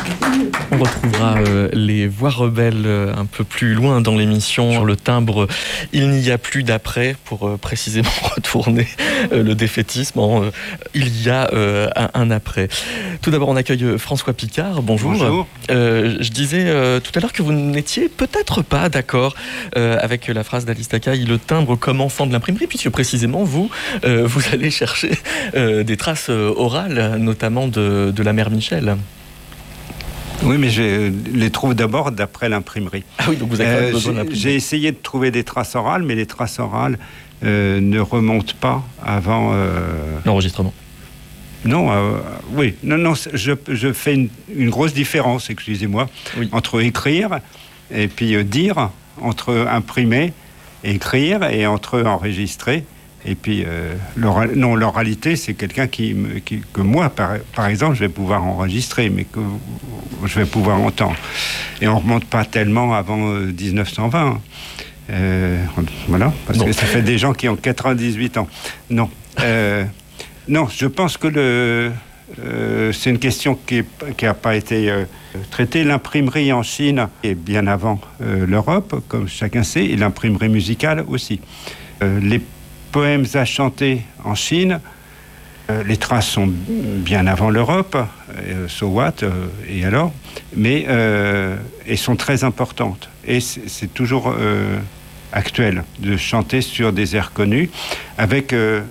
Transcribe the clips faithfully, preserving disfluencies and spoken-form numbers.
On retrouvera euh, les voix rebelles euh, un peu plus loin dans l'émission sur le timbre « Il n'y a plus d'après » pour euh, précisément retourner euh, le défaitisme en euh, « Il y a euh, un, un après ». Tout d'abord, on accueille François Picard. Bonjour. Bonjour. Euh, je disais euh, tout à l'heure que vous n'étiez peut-être pas d'accord euh, avec la phrase d'Alice Takai « Le timbre comme enfant de l'imprimerie », puisque précisément, vous, euh, vous allez chercher euh, des traces euh, orales, notamment de, de la mère Michel. Oui, mais je les trouve d'abord d'après l'imprimerie. Ah oui, donc vous avez euh, besoin j'ai, j'ai essayé de trouver des traces orales, mais les traces orales euh, ne remontent pas avant... Euh... l'enregistrement. Non, euh, oui, non, non, je, je fais une, une grosse différence, excusez-moi, oui. entre écrire et puis euh, dire, entre imprimer et écrire, et entre enregistrer. Et puis, euh, l'oral, non, l'oralité, c'est quelqu'un qui, me, qui que moi, par, par exemple, je vais pouvoir enregistrer, mais que je vais pouvoir entendre. Et on ne remonte pas tellement avant euh, dix-neuf cent vingt. Euh, voilà, parce non. que ça fait des gens qui ont quatre-vingt-dix-huit ans. Non, euh, non, je pense que le, euh, c'est une question qui n'a pas été euh, traitée. L'imprimerie en Chine est bien avant euh, l'Europe, comme chacun sait, et l'imprimerie musicale aussi. Euh, les poèmes à chanter en Chine, euh, les traces sont bien avant l'Europe, euh, so what, euh, et alors, mais euh, elles sont très importantes. Et c'est, c'est toujours euh, actuel de chanter sur des airs connus, avec euh,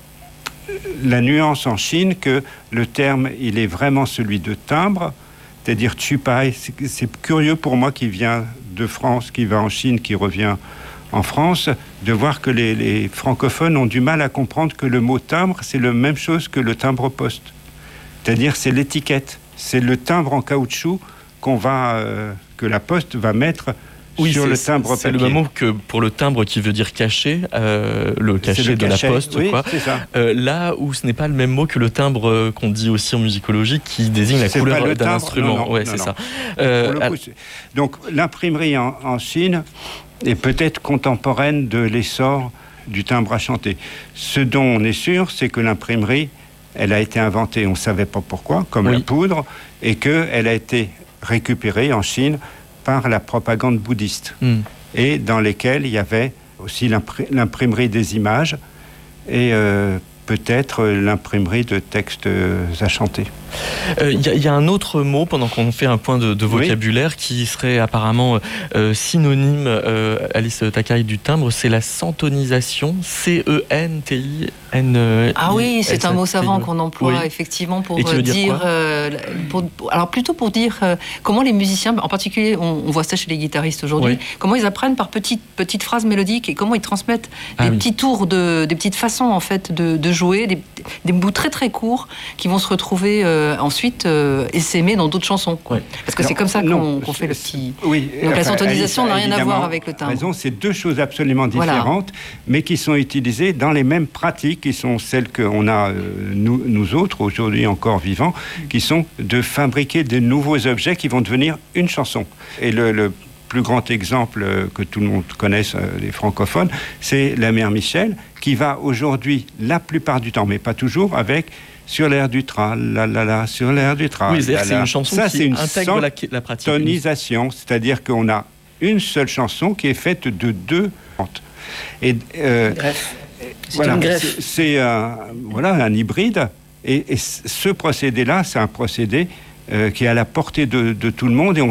la nuance en Chine que le terme, il est vraiment celui de timbre, c'est-à-dire chupai. C'est, c'est curieux pour moi qui vient de France, qui va en Chine, qui revient en France, de voir que les, les francophones ont du mal à comprendre que le mot timbre, c'est la même chose que le timbre-poste. C'est-à-dire, c'est l'étiquette. C'est le timbre en caoutchouc qu'on va, euh, que la poste va mettre oui, sur le timbre papier. C'est le même mot que pour le timbre qui veut dire cachet, euh, le cachet le de cachet. la poste, oui, quoi. C'est ça. Euh, là où ce n'est pas le même mot que le timbre qu'on dit aussi en musicologie, qui désigne la c'est couleur d'un timbre, instrument. Non, non, ouais, non, c'est non. ça. Euh, coup, donc, l'imprimerie en, en Chine est peut-être contemporaine de l'essor du timbre à chanter. Ce dont on est sûr, c'est que l'imprimerie, elle a été inventée, on ne savait pas pourquoi, comme oui. la poudre, et qu'elle a été récupérée en Chine par la propagande bouddhiste, mm. et dans lesquelles il y avait aussi l'impr- l'imprimerie des images et euh, peut-être l'imprimerie de textes à chanter. Il euh, y, y a un autre mot, pendant qu'on fait un point de, de vocabulaire, oui. qui serait apparemment euh, synonyme, euh, Alice Takai, du timbre, c'est la centonisation, C E N T I N E. Ah oui, c'est un mot savant qu'on emploie oui. effectivement pour dire, dire... Euh, pour, alors plutôt pour dire euh, comment les musiciens, en particulier, on, on voit ça chez les guitaristes aujourd'hui, oui. comment ils apprennent par petites, petites phrases mélodiques et comment ils transmettent ah des oui. petits tours, de, des petites façons en fait de, de jouer, des, des bouts très très courts qui vont se retrouver... Euh, ensuite euh, essaimer dans d'autres chansons. Ouais. Parce que non, c'est comme ça qu'on, non, qu'on fait le petit... Oui, donc enfin, la centonisation n'a rien à voir avec le timbre. Raison, c'est deux choses absolument différentes, voilà. mais qui sont utilisées dans les mêmes pratiques, qui sont celles qu'on a, euh, nous, nous autres, aujourd'hui encore vivants, qui sont de fabriquer de nouveaux objets qui vont devenir une chanson. Et le... le plus grand exemple que tout le monde connaisse, les francophones, c'est la mère Michel, qui va aujourd'hui, la plupart du temps, mais pas toujours, avec sur l'air du tra, la la la, sur l'air du tra. Oui, c'est-à-dire que c'est une chanson ça, qui c'est une intègre la, la pratique. Tonisation, c'est-à-dire qu'on a une seule chanson qui est faite de deux chantes. Et euh, greffe. C'est voilà, une greffe. C'est, c'est un, voilà, un hybride. Et, et ce procédé-là, c'est un procédé euh, qui est à la portée de, de tout le monde. Et on